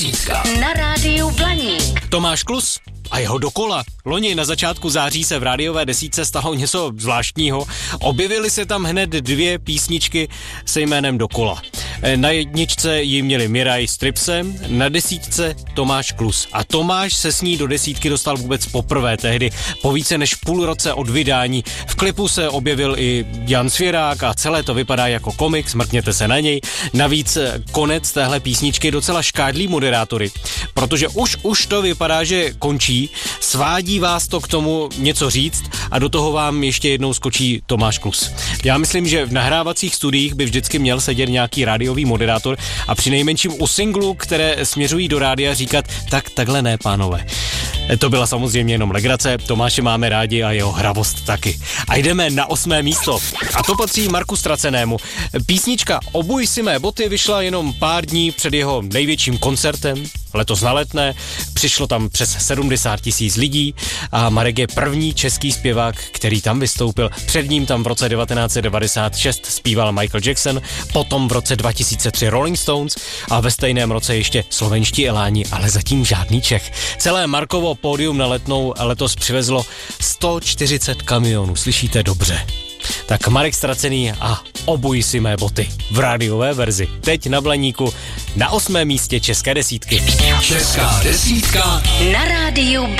Na rádiu Blaník. Tomáš Klus a jeho Dokola. Loni na začátku září se v rádiové desítce stalo něco zvláštního. Objevily se tam hned dvě písničky se jménem Dokola. Na jedničce ji měli Miraj s Tripsem, na desítce Tomáš Klus. A Tomáš se s ní do desítky dostal vůbec poprvé tehdy, po více než půl roce od vydání. V klipu se objevil i Jan Svěrák a celé to vypadá jako komiks, mrkněte se na něj. Navíc konec téhle písničky docela škádlí moderátory, protože už to vypadá, že končí, svádí vás to k tomu něco říct a do toho vám ještě jednou skočí Tomáš Klus. Já myslím, že v nahrávacích studiích by vždycky měl sedět nějaký rádiový moderátor a přinejmenším u singlu, které směřují do rádia, říkat takhle ne, pánové. To byla samozřejmě jenom legrace, Tomáše máme rádi a jeho hravost taky. A jdeme na 8. místo. A to patří Marku Ztracenému. Písnička Obuj si mé boty vyšla jenom pár dní před jeho největším koncertem, letos na Letné. Přišlo tam přes 70 000 lidí a Marek je první český zpěvák, který tam vystoupil. Před ním tam v roce 1996 zpíval Michael Jackson, potom v roce 2003 Rolling Stones a ve stejném roce ještě slovenští eláni, ale zatím žádný Čech. Celé Markovo pódium na Letnou letos přivezlo 140 kamionů, slyšíte dobře. Tak Marek Ztracený a Obuj si mé boty v rádiové verzi. Teď na Blaníku na 8. místě české desítky. Česká desítka na rádiu